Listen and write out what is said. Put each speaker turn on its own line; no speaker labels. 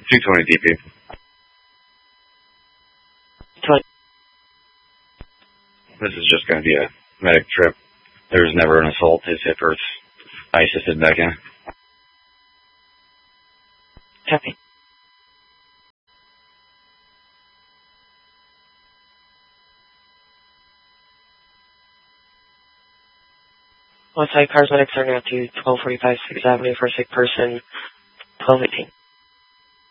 220 DP.
20.
This is just going to be a medic trip. There's never an assault. His hip hurts. I assisted back in.
Copy. On-site cars medics are now to 1245 6th Avenue for a sick person, 1218.